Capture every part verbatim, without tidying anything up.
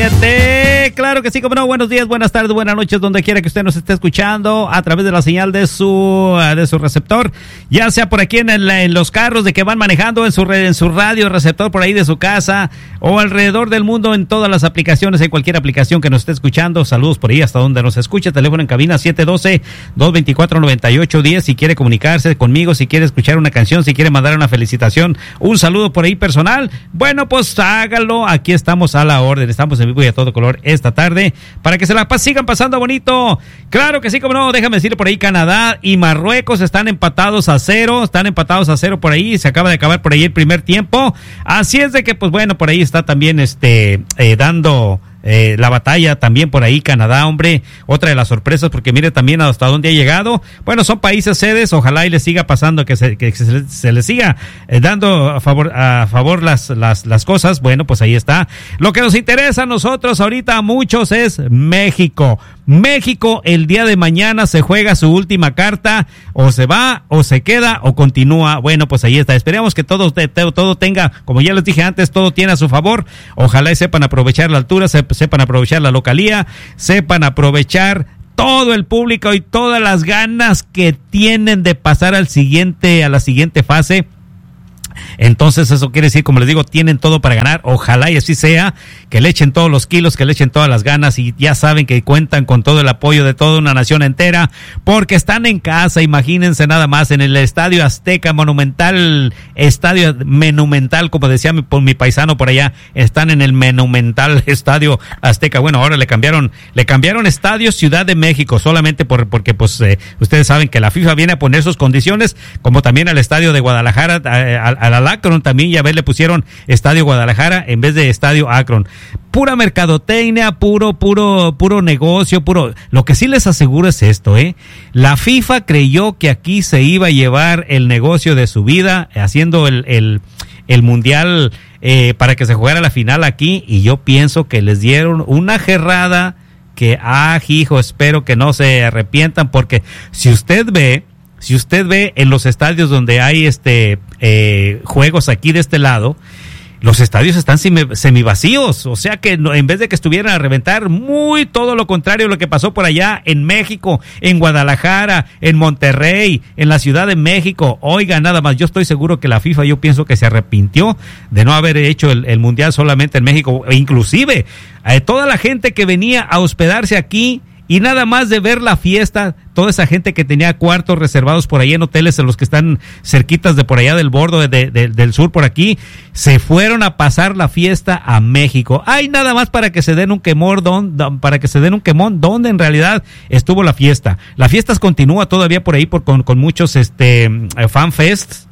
siete. Claro que sí, como no. Buenos días, buenas tardes, buenas noches, donde quiera que usted nos esté escuchando a través de la señal de su de su receptor, ya sea por aquí en, el, en los carros de que van manejando, en su en su radio receptor por ahí de su casa o alrededor del mundo en todas las aplicaciones, en cualquier aplicación que nos esté escuchando. Saludos por ahí hasta donde nos escuche. Teléfono en cabina siete uno dos, dos dos cuatro, nueve ocho uno cero. Si quiere comunicarse conmigo, si quiere escuchar una canción, si quiere mandar una felicitación, un saludo por ahí personal, bueno, pues hágalo. Aquí estamos a la orden, estamos en vivo y a todo color esta tarde para que se la sigan pasando bonito. Claro que sí, como no. Déjame decirle por ahí, Canadá y Marruecos están empatados a cero, están empatados a cero por ahí, se acaba de acabar por ahí el primer tiempo, así es de que pues bueno, por ahí está también este eh, dando Eh, la batalla también por ahí Canadá, hombre, otra de las sorpresas, porque mire también hasta dónde ha llegado. Bueno, son países sedes, ojalá y les siga pasando, que se, que se, se les siga eh, dando a favor, a favor las, las, las cosas. Bueno, pues ahí está. Lo que nos interesa a nosotros ahorita a muchos es México. México el día de mañana se juega su última carta, o se va, o se queda, o continúa. Bueno, pues ahí está. Esperemos que todo, todo, todo tenga, como ya les dije antes, todo tiene a su favor. Ojalá y sepan aprovechar la altura, se, sepan aprovechar la localía, sepan aprovechar todo el público y todas las ganas que tienen de pasar al siguiente, a la siguiente fase. Entonces eso quiere decir, como les digo, tienen todo para ganar. Ojalá y así sea, que le echen todos los kilos, que le echen todas las ganas, y ya saben que cuentan con todo el apoyo de toda una nación entera, porque están en casa. Imagínense nada más, en el Estadio Azteca, monumental, estadio monumental, como decía mi, mi paisano por allá, están en el monumental Estadio Azteca. Bueno, ahora le cambiaron, le cambiaron Estadio Ciudad de México, solamente por, porque pues eh, ustedes saben que la FIFA viene a poner sus condiciones, como también al Estadio de Guadalajara, a, a, al Akron también, ya ves, le pusieron Estadio Guadalajara en vez de Estadio Akron. Pura mercadotecnia, puro, puro, puro negocio, puro. Lo que sí les aseguro es esto, ¿eh? La FIFA creyó que aquí se iba a llevar el negocio de su vida, haciendo el, el, el mundial eh, para que se jugara la final aquí, y yo pienso que les dieron una jerrada que, ah, hijo, espero que no se arrepientan, porque si usted ve, Si usted ve en los estadios donde hay este eh, juegos aquí de este lado, los estadios están semivacíos, o sea que no, en vez de que estuvieran a reventar, muy todo lo contrario lo que pasó por allá en México, en Guadalajara, en Monterrey, en la Ciudad de México. Oiga, nada más, yo estoy seguro que la FIFA, yo pienso que se arrepintió de no haber hecho el, el Mundial solamente en México, e inclusive eh, toda la gente que venía a hospedarse aquí, y nada más de ver la fiesta, toda esa gente que tenía cuartos reservados por ahí en hoteles, en los que están cerquitas de por allá del borde de, de, del sur por aquí, se fueron a pasar la fiesta a México. Ay, nada más para que se den un quemón, don, para que se den un quemón, donde en realidad estuvo la fiesta. La fiesta continúa todavía por ahí por, con, con muchos este fanfests,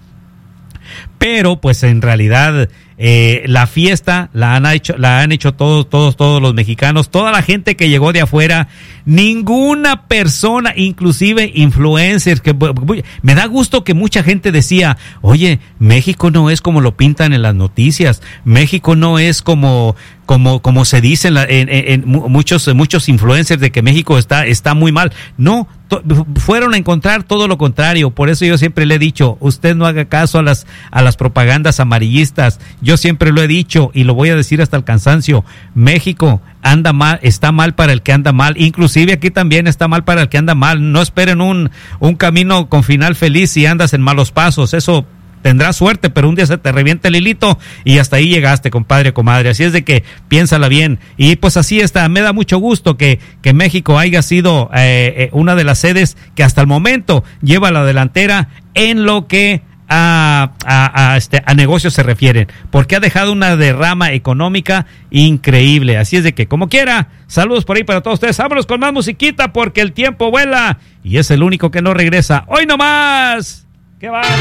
pero pues en realidad eh, la fiesta la han hecho, la han hecho todos, todos, todos los mexicanos, toda la gente que llegó de afuera. Ninguna persona, inclusive influencers, que me da gusto que mucha gente decía, oye, México no es como lo pintan en las noticias, México no es como como como se dice en, la, en, en, en muchos muchos influencers de que México está está muy mal. No, to, fueron a encontrar todo lo contrario. Por eso yo siempre le he dicho, usted no haga caso a las a las propagandas amarillistas. Yo siempre lo he dicho y lo voy a decir hasta el cansancio. México anda mal, está mal para el que anda mal, inclusive aquí también está mal para el que anda mal. No esperen un un camino con final feliz si andas en malos pasos. Eso tendrás suerte, pero un día se te revienta el hilito y hasta ahí llegaste, compadre, comadre. Así es de que piénsala bien. Y pues así está. Me da mucho gusto que, que México haya sido eh, eh, una de las sedes que hasta el momento lleva la delantera en lo que a, a, a, este, a negocios se refieren, porque ha dejado una derrama económica increíble. Así es de que, como quiera, saludos por ahí para todos ustedes. Vámonos con más musiquita porque el tiempo vuela y es el único que no regresa. ¡Hoy nomás! ¡Qué va!